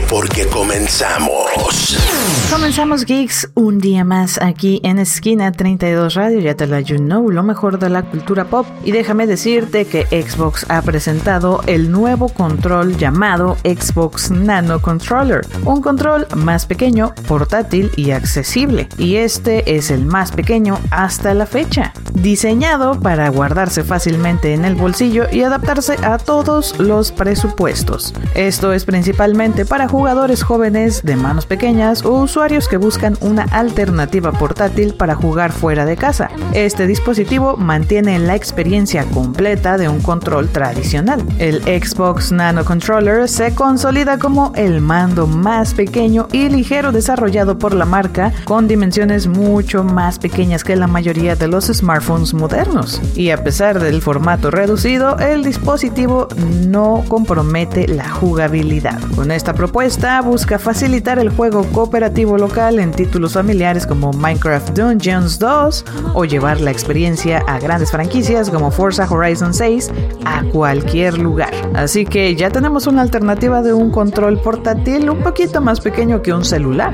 porque comenzamos. Comenzamos, geeks, un día más aquí en Esquina 32 Radio. Ya te la you know, lo mejor de la cultura pop. Y déjame decirte que Xbox ha presentado el nuevo control llamado Xbox Nano Controller, un control más pequeño, portátil y accesible. Y este es el más pequeño hasta la fecha, diseñado para guardarse fácilmente en el bolsillo y adaptarse a todos los presupuestos. Esto es principalmente para jugadores jóvenes de manos pequeñas o usuarios que buscan una alternativa portátil para jugar fuera de casa. Este dispositivo mantiene la experiencia completa de un control tradicional. El Xbox Nano Controller se consolida como el mando más pequeño y ligero desarrollado por la marca, con dimensiones mucho más pequeñas que la mayoría de los smartphones modernos. Y a pesar del formato reducido, el dispositivo no compromete la jugabilidad. Con esta propuesta busca facilitar el juego cooperativo local en títulos familiares como Minecraft Dungeons 2 o llevar la experiencia a grandes franquicias como Forza Horizon 6 a cualquier lugar. Así que ya tenemos una alternativa de un control portátil un poquito más pequeño que un celular.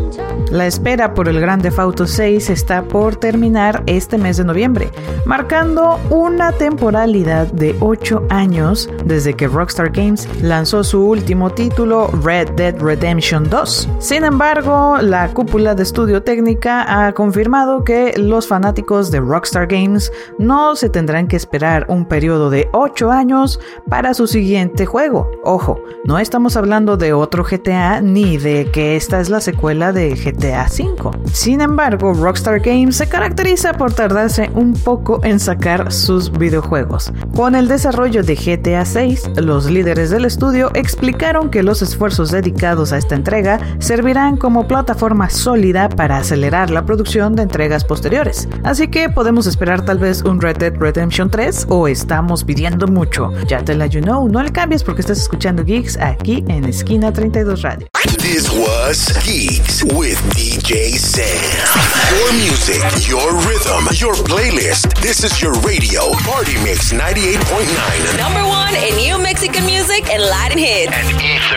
La espera por el Grand Theft Auto 6 está por terminar este mes de noviembre, marcando una temporalidad de 8 años desde que Rockstar Games lanzó su último título, Red Dead Redemption 2. Sin embargo, la cúpula de estudio técnica ha confirmado que los fanáticos de Rockstar Games no se tendrán que esperar un periodo de 8 años para su siguiente juego. Ojo, no estamos hablando de otro GTA ni de que esta es la secuela de GTA V. Sin embargo, Rockstar Games se caracteriza por tardarse un poco en sacar sus videojuegos. Con el desarrollo de GTA VI, los líderes del estudio explicaron que los esfuerzos dedicados a esta entrega servirán como plataforma sólida para acelerar la producción de entregas posteriores. Así que podemos esperar tal vez un Red Dead Redemption 3 o estamos pidiendo mucho. Ya te la you know, no le cambies porque estás escuchando Geeks aquí en Esquina 32 Radio. This was Geeks with DJ Sam. Your music, your rhythm, your playlist. This is your radio, Party Mix 98.9. Number one in new Mexican music and Latin hits. And Ether